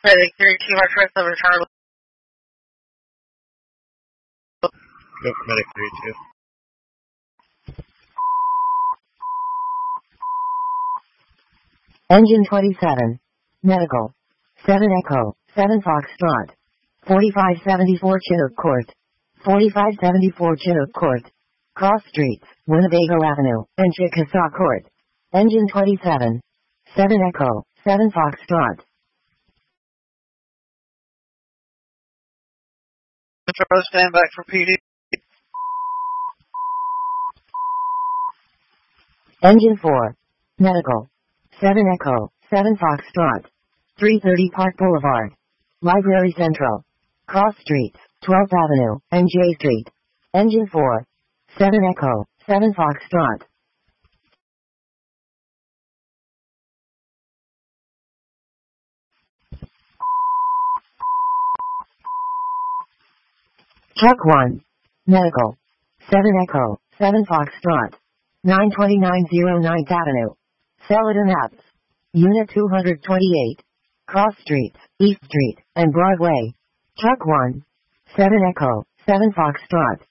Medic 32, Mark 47, Charlie. Yep, Medic 32. Engine 27. Medical. 7 Echo. 7 Foxtrot. 4574 Chinook Court. 4574 Chinook Court. Cross Streets, Winnebago Avenue, and Chickasaw Court. Engine 27. 7 Echo. 7 Foxtrot. Metro, stand back for PD. Engine 4. Medical. 7 Echo. 7 Foxtrot. 330 Park Boulevard. Library Central. Cross Streets, 12th Avenue, and J Street. Engine 4. 7 Echo. 7 Foxtrot. Truck 1. Medical. 7 Echo. 7 Foxtrot. 929 9th Avenue. Celadon Apps. Unit 228. Cross Streets, East Street, and Broadway. Truck 1. 7 Echo. 7 Foxtrot.